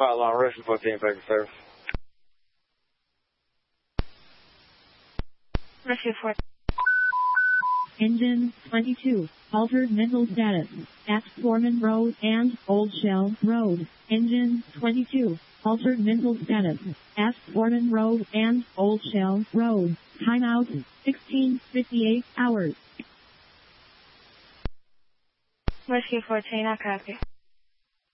Fire alarm, Russian 14, Paper service. Rescue 4. Engine 22, altered mental status, at Foreman Road and Old Shell Road. Engine 22, altered mental status, at Foreman Road and Old Shell Road. Timeout, 16:58 hours. Rescue 14, I copy.